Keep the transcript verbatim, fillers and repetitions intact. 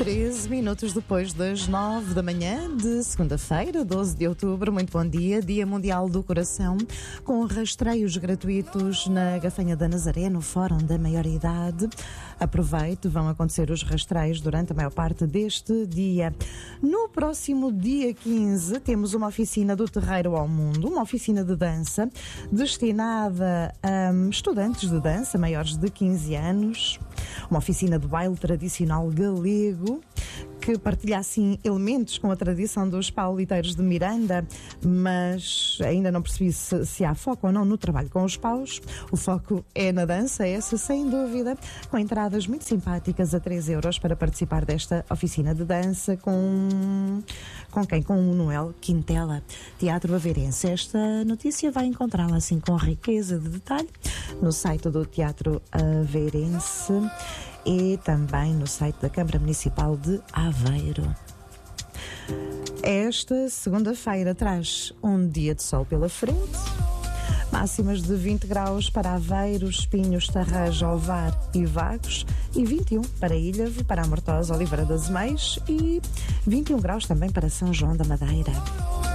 treze minutos depois das nove da manhã de segunda-feira, doze de outubro. Muito bom dia, Dia Mundial do Coração, com rastreios gratuitos na Gafanha da Nazaré, no Fórum da Maioridade. Aproveite, vão acontecer os rastreios durante a maior parte deste dia. No próximo dia quinze, temos uma oficina do Terreiro ao Mundo, uma oficina de dança destinada a um, estudantes de dança maiores de quinze anos, uma oficina de baile tradicional galego, que partilha assim elementos com a tradição dos pauliteiros de Miranda, mas ainda não percebi se, se há foco ou não no trabalho com os paus. O foco é na dança, essa sem dúvida, com entradas muito simpáticas a três euros para participar desta oficina de dança com, com quem? Com o Noel Quintela, Teatro Aveirense. Esta notícia vai encontrá-la assim com riqueza de detalhe no site do Teatro Aveirense e também no site da Câmara Municipal de Aveiro. Esta segunda-feira traz um dia de sol pela frente, máximas de vinte graus para Aveiro, Espinhos, Tarraja, Ovar e Vagos, e vinte e um para Ilhavo, para a Mortosa, Oliveira das Meias, e vinte e um graus também para São João da Madeira.